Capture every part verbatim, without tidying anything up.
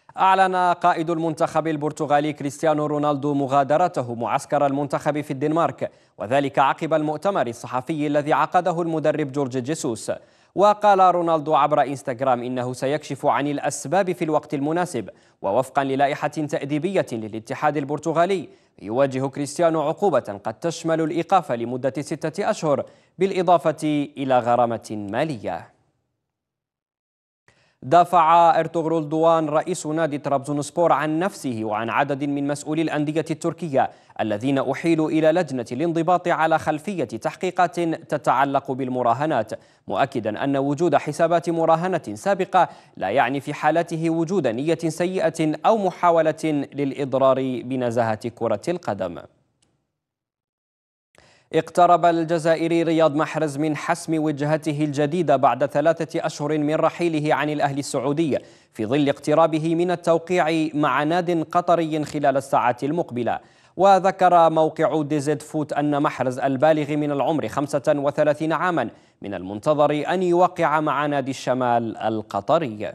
أعلن قائد المنتخب البرتغالي كريستيانو رونالدو مغادرته معسكر المنتخب في الدنمارك، وذلك عقب المؤتمر الصحفي الذي عقده المدرب جورج جيسوس. وقال رونالدو عبر إنستغرام إنه سيكشف عن الأسباب في الوقت المناسب، ووفقا للائحة تأديبية للاتحاد البرتغالي يواجه كريستيانو عقوبة قد تشمل الإيقاف لمدة ستة أشهر بالإضافة إلى غرامة مالية. دافع إرتغرول دوان رئيس نادي طرابزونسبور عن نفسه وعن عدد من مسؤولي الأندية التركية الذين أحيلوا إلى لجنة الانضباط على خلفية تحقيقات تتعلق بالمراهنات، مؤكدا أن وجود حسابات مراهنة سابقة لا يعني في حالته وجود نية سيئة أو محاولة للإضرار بنزاهة كرة القدم. اقترب الجزائري رياض محرز من حسم وجهته الجديدة بعد ثلاثة أشهر من رحيله عن الأهلي السعودي، في ظل اقترابه من التوقيع مع ناد قطري خلال الساعات المقبلة. وذكر موقع دي زد فوت أن محرز البالغ من العمر خمسة وثلاثين عاما من المنتظر أن يوقع مع نادي الشمال القطري.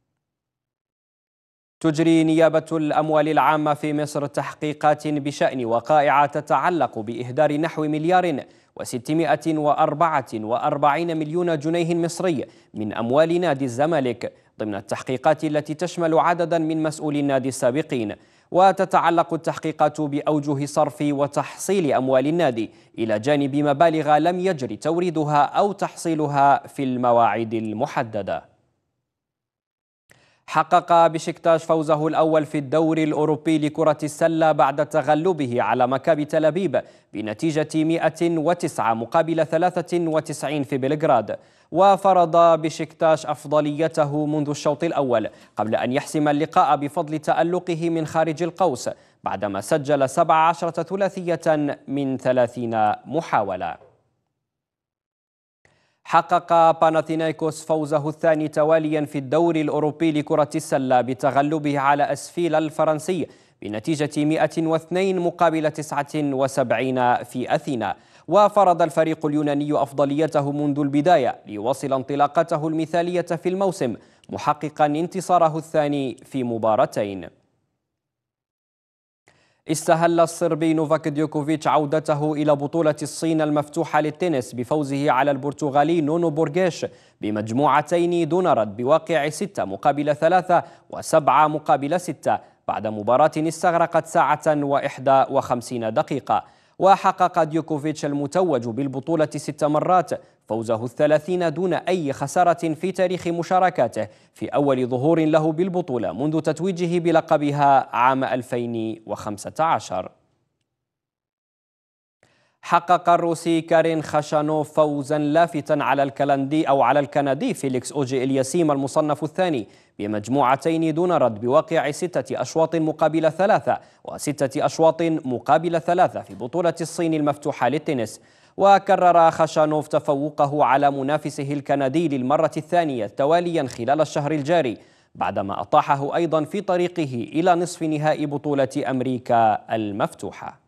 تجري نيابة الأموال العامة في مصر تحقيقات بشأن وقائع تتعلق بإهدار نحو مليار وستمائة وأربعة وأربعين مليون جنيه مصري من أموال نادي الزمالك، ضمن التحقيقات التي تشمل عددا من مسؤولي النادي السابقين. وتتعلق التحقيقات بأوجه صرف وتحصيل أموال النادي، إلى جانب مبالغ لم يجري توريدها أو تحصيلها في المواعيد المحددة. حقق بشكتاش فوزه الأول في الدوري الأوروبي لكرة السلة بعد تغلبه على مكابي تل أبيب بنتيجة مئة وتسعة مقابل ثلاثة وتسعين في بلغراد. وفرض بشكتاش أفضليته منذ الشوط الأول قبل أن يحسم اللقاء بفضل تألقه من خارج القوس بعدما سجل سبع عشرة ثلاثية من ثلاثين محاولة. حقق باناثينايكوس فوزه الثاني تواليا في الدوري الأوروبي لكرة السلة بتغلبه على أسفيل الفرنسي بنتيجة مئة واثنين مقابل تسعة وسبعين في أثينا. وفرض الفريق اليوناني أفضليته منذ البداية ليواصل انطلاقته المثالية في الموسم، محققا انتصاره الثاني في مباراتين. استهل الصربي نوفاك ديوكوفيتش عودته إلى بطولة الصين المفتوحة للتنس بفوزه على البرتغالي نونو بورغيش بمجموعتين دون رد بواقع ستة مقابل ثلاثة وسبعة مقابل ستة بعد مباراة استغرقت ساعة وإحدى وخمسين دقيقة. وحقق ديوكوفيتش المتوج بالبطولة ست مرات فوزه الثلاثين دون أي خسارة في تاريخ مشاركاته، في أول ظهور له بالبطولة منذ تتويجه بلقبها عام ألفين وخمسة عشر. حقق الروسي كارين خاشانوف فوزا لافتا على الكندي أو على الكندي فيليكس أوجي إلياسيم المصنف الثاني بمجموعتين دون رد بواقع ستة أشواط مقابل ثلاثة وستة أشواط مقابل ثلاثة في بطولة الصين المفتوحة للتنس. وكرر خاشانوف تفوقه على منافسه الكندي للمرة الثانية تواليا خلال الشهر الجاري، بعدما أطاحه أيضا في طريقه إلى نصف نهائي بطولة أمريكا المفتوحة.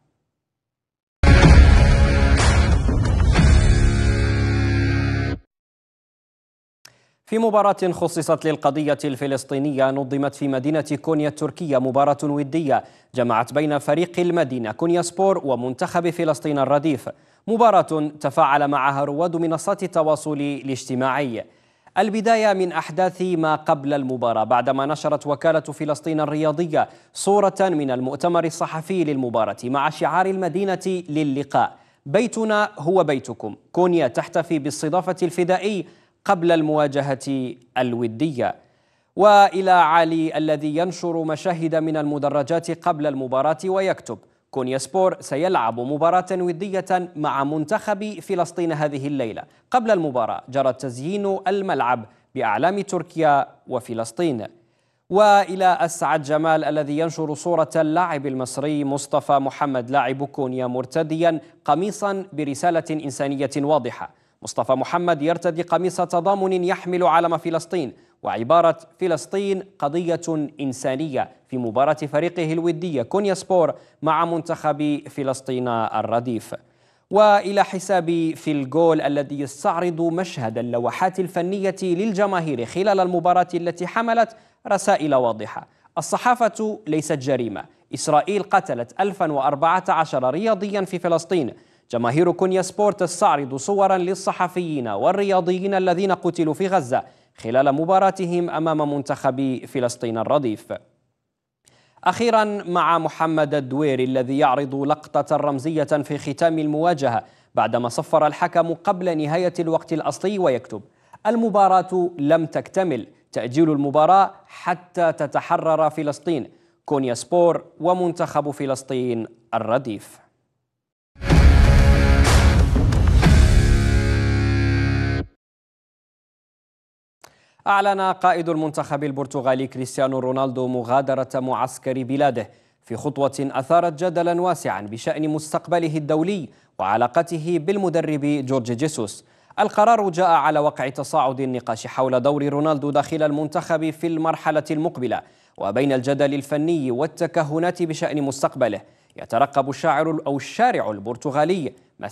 في مباراة خصصت للقضية الفلسطينية نظمت في مدينة كونيا التركية مباراة ودية جمعت بين فريق المدينة كونيا سبور ومنتخب فلسطين الرديف، مباراة تفاعل معها رواد منصات التواصل الاجتماعي. البداية من أحداث ما قبل المباراة بعدما نشرت وكالة فلسطين الرياضية صورة من المؤتمر الصحفي للمباراة مع شعار المدينة للقاء: بيتنا هو بيتكم، كونيا تحتفي باستضافة الفدائي قبل المواجهة الودية. وإلى علي الذي ينشر مشاهد من المدرجات قبل المباراة ويكتب: كونيا سبور سيلعب مباراة ودية مع منتخب فلسطين هذه الليلة. قبل المباراة جرى تزيين الملعب بأعلام تركيا وفلسطين. وإلى أسعد جمال الذي ينشر صورة اللاعب المصري مصطفى محمد لاعب كونيا مرتديا قميصا برسالة إنسانية واضحة. مصطفى محمد يرتدي قميص تضامن يحمل علم فلسطين وعبارة فلسطين قضية إنسانية في مباراة فريقه الودية كونيا سبور مع منتخب فلسطين الرديف. وإلى حساب في الجول الذي يستعرض مشهد اللوحات الفنية للجماهير خلال المباراة التي حملت رسائل واضحة: الصحافة ليست جريمة. إسرائيل قتلت ألفا وأربعة عشر رياضيا في فلسطين. جماهير كونيا سبورت تستعرض صورا للصحفيين والرياضيين الذين قتلوا في غزة خلال مباراتهم أمام منتخب فلسطين الرديف. أخيرا مع محمد الدويري الذي يعرض لقطة رمزية في ختام المواجهة بعدما صفر الحكم قبل نهاية الوقت الأصلي ويكتب: المباراة لم تكتمل، تأجيل المباراة حتى تتحرر فلسطين، كونيا سبور ومنتخب فلسطين الرديف. أعلن قائد المنتخب البرتغالي كريستيانو رونالدو مغادرة معسكر بلاده في خطوة أثارت جدلا واسعا بشأن مستقبله الدولي وعلاقته بالمدرب جورج جيسوس. القرار جاء على وقع تصاعد النقاش حول دور رونالدو داخل المنتخب في المرحلة المقبلة وبين الجدل الفني والتكهنات بشأن مستقبله. يترقب الشاعر أو الشارع البرتغالي